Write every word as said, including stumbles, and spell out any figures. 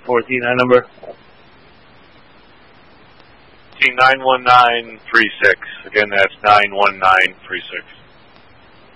four T nine number. T nine one nine three six. Again, that's nine one nine three six.